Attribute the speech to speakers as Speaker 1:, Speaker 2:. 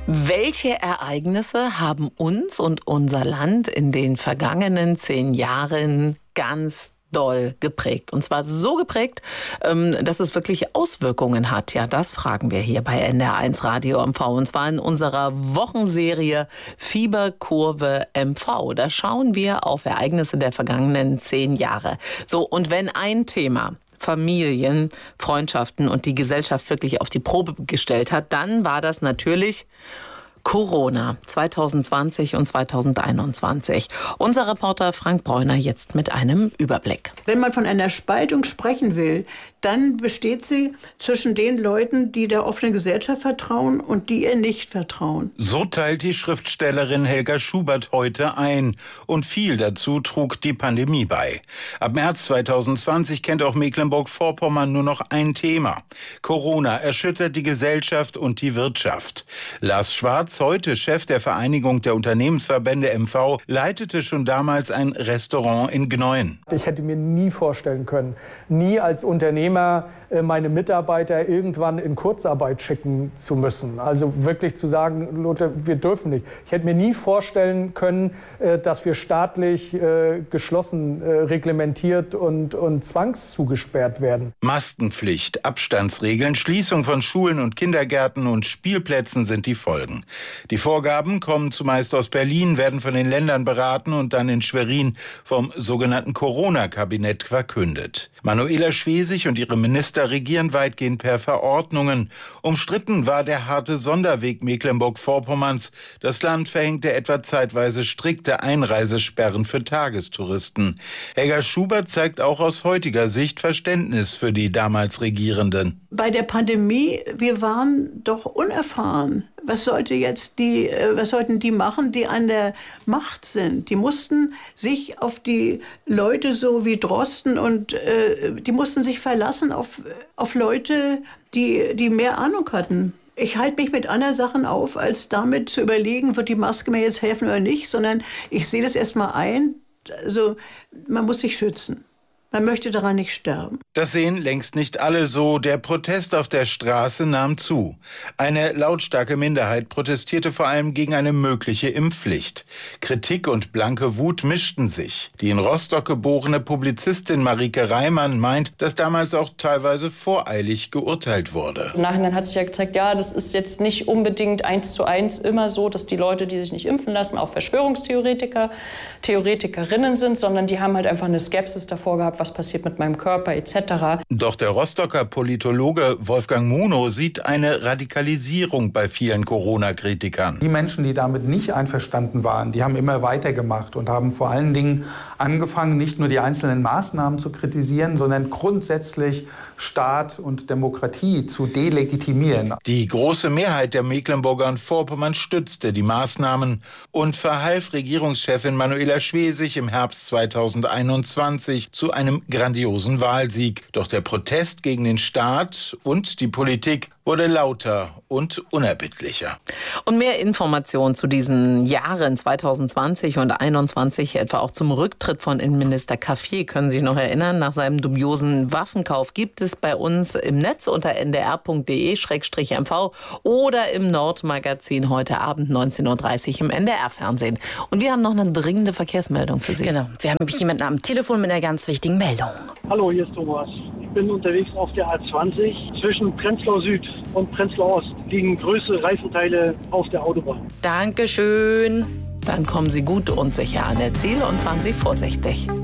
Speaker 1: Welche Ereignisse haben uns und unser Land in den vergangenen 10 Jahren ganz doll geprägt? Und zwar so geprägt, dass es wirklich Auswirkungen hat. Ja, das fragen wir hier bei NDR1 Radio MV. Und zwar in unserer Wochenserie Fieberkurve MV. Da schauen wir auf Ereignisse der vergangenen 10 Jahre. So, und wenn ein Thema Familien, Freundschaften und die Gesellschaft wirklich auf die Probe gestellt hat, dann war das natürlich Corona 2020 und 2021. Unser Reporter Frank Bräuner jetzt mit einem Überblick.
Speaker 2: Wenn man von einer Spaltung sprechen will, dann besteht sie zwischen den Leuten, die der offenen Gesellschaft vertrauen und die ihr nicht vertrauen.
Speaker 3: So teilt die Schriftstellerin Helga Schubert heute ein. Und viel dazu trug die Pandemie bei. Ab März 2020 kennt auch Mecklenburg-Vorpommern nur noch ein Thema. Corona erschüttert die Gesellschaft und die Wirtschaft. Lars Schwarz, heute Chef der Vereinigung der Unternehmensverbände MV, leitete schon damals ein Restaurant in Gneuen.
Speaker 4: Ich hätte mir nie vorstellen können, nie als Unternehmer meine Mitarbeiter irgendwann in Kurzarbeit schicken zu müssen. Also wirklich zu sagen, Leute, wir dürfen nicht. Ich hätte mir nie vorstellen können, dass wir staatlich geschlossen, reglementiert und zwangszugesperrt werden.
Speaker 3: Maskenpflicht, Abstandsregeln, Schließung von Schulen und Kindergärten und Spielplätzen sind die Folgen. Die Vorgaben kommen zumeist aus Berlin, werden von den Ländern beraten und dann in Schwerin vom sogenannten Corona-Kabinett verkündet. Manuela Schwesig und ihre Minister regieren weitgehend per Verordnungen. Umstritten war der harte Sonderweg Mecklenburg-Vorpommerns. Das Land verhängte etwa zeitweise strikte Einreisesperren für Tagestouristen. Helga Schubert zeigt auch aus heutiger Sicht Verständnis für die damals Regierenden.
Speaker 2: Bei der Pandemie, wir waren doch unerfahren. Was sollten die machen, die an der Macht sind? Die mussten sich auf die Leute so wie Drosten und die mussten sich verlassen auf Leute, die mehr Ahnung hatten. Ich halte mich mit anderen Sachen auf, als damit zu überlegen, wird die Maske mir jetzt helfen oder nicht, sondern ich sehe das erstmal ein. Also man muss sich schützen. Man möchte daran nicht sterben.
Speaker 3: Das sehen längst nicht alle so. Der Protest auf der Straße nahm zu. Eine lautstarke Minderheit protestierte vor allem gegen eine mögliche Impfpflicht. Kritik und blanke Wut mischten sich. Die in Rostock geborene Publizistin Marike Reimann meint, dass damals auch teilweise voreilig geurteilt wurde.
Speaker 5: Im Nachhinein hat sich ja gezeigt, ja, das ist jetzt nicht unbedingt 1:1 immer so, dass die Leute, die sich nicht impfen lassen, auch Verschwörungstheoretiker, Theoretikerinnen sind, sondern die haben halt einfach eine Skepsis davor gehabt, was passiert mit meinem Körper etc.
Speaker 3: Doch der Rostocker Politologe Wolfgang Munow sieht eine Radikalisierung bei vielen Corona-Kritikern.
Speaker 6: Die Menschen, die damit nicht einverstanden waren, die haben immer weitergemacht und haben vor allen Dingen angefangen, nicht nur die einzelnen Maßnahmen zu kritisieren, sondern grundsätzlich Staat und Demokratie zu delegitimieren.
Speaker 3: Die große Mehrheit der Mecklenburger und Vorpommern stützte die Maßnahmen und verhalf Regierungschefin Manuela Schwesig im Herbst 2021 zu einem grandiosen Wahlsieg. Doch der Protest gegen den Staat und die Politik wurde lauter und unerbittlicher.
Speaker 1: Und mehr Informationen zu diesen Jahren 2020 und 2021, etwa auch zum Rücktritt von Innenminister Cafier, können Sie sich noch erinnern, nach seinem dubiosen Waffenkauf, gibt es bei uns im Netz unter ndr.de/mv oder im Nordmagazin heute Abend 19:30 Uhr im NDR-Fernsehen. Und wir haben noch eine dringende Verkehrsmeldung für Sie.
Speaker 7: Genau, wir haben nämlich jemanden am Telefon mit einer ganz wichtigen Meldung.
Speaker 8: Hallo, hier ist Thomas. Ich bin unterwegs auf der A20 zwischen Prenzlau Süd und Prenzlau Ost. Liegen größere Reifenteile auf der Autobahn.
Speaker 7: Dankeschön.
Speaker 1: Dann kommen Sie gut und sicher an Ihr Ziel und fahren Sie vorsichtig.